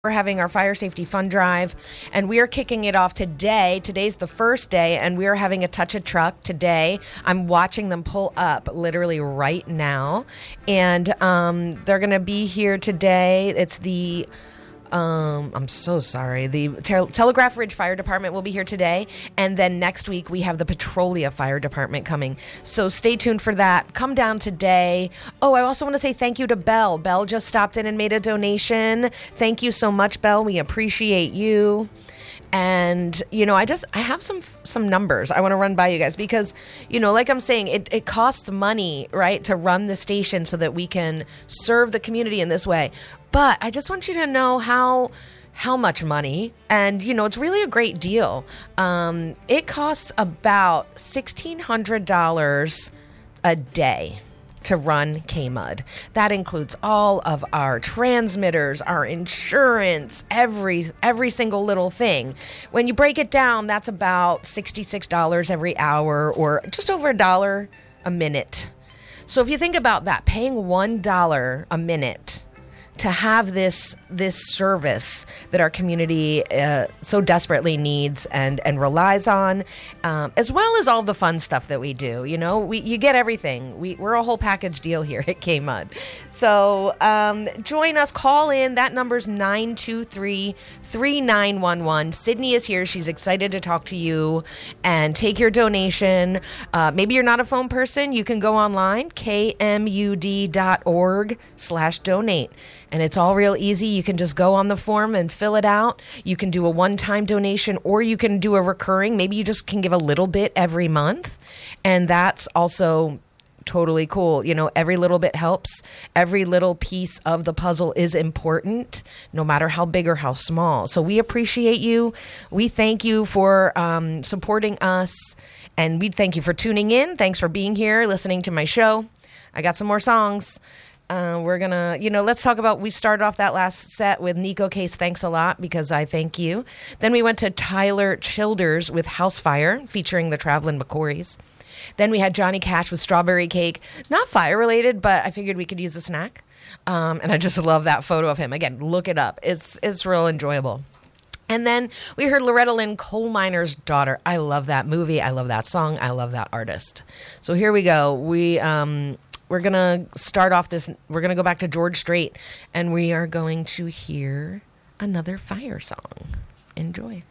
We're having our fire safety fund drive, and we are kicking it off today. Today's the first day, and we are having a touch a truck today. I'm watching them pull up literally right now, and they're going to be here today. It's the I'm so sorry. The Telegraph Ridge Fire Department will be here today. And then next week, we have the Petrolia Fire Department coming. So stay tuned for that. Come down today. Oh, I also want to say thank you to Belle. Belle just stopped in and made a donation. Thank you so much, Belle. We appreciate you. And, you know, I have some numbers I want to run by you guys because, you know, like I'm saying, it costs money, right, to run the station so that we can serve the community in this way. But I just want you to know how much money, and, you know, it's really a great deal. It costs about $1,600 a day to run KMUD. That includes all of our transmitters, our insurance, every single little thing. When you break it down, that's about $66 every hour, or just over $1 a minute. So if you think about that, paying $1 a minute to have this service that our community so desperately needs and relies on, as well as all the fun stuff that we do. You know, you get everything. We're a whole package deal here at KMUD. So join us. Call in. That number's 923-3911. Sydney is here. She's excited to talk to you and take your donation. Maybe you're not a phone person. You can go online, kmud.org/donate. And it's all real easy. You can just go on the form and fill it out. You can do a one-time donation, or you can do a recurring. Maybe you just can give a little bit every month. And that's also totally cool. You know, every little bit helps. Every little piece of the puzzle is important, no matter how big or how small. So we appreciate you. We thank you for supporting us. And we thank you for tuning in. Thanks for being here, listening to my show. I got some more songs. We're going to, you know, let's talk about, we started off that last set with Nico Case, Thanks a Lot, because I thank you. Then we went to Tyler Childers with House Fire, featuring the Traveling McCourys. Then we had Johnny Cash with Strawberry Cake. Not fire related, but I figured we could use a snack. And I just love that photo of him. Again, look it up. It's real enjoyable. And then we heard Loretta Lynn, Coal Miner's Daughter. I love that movie. I love that song. I love that artist. So here we go. We're going to start off this. We're going to go back to George Strait, and we are going to hear another fire song. Enjoy.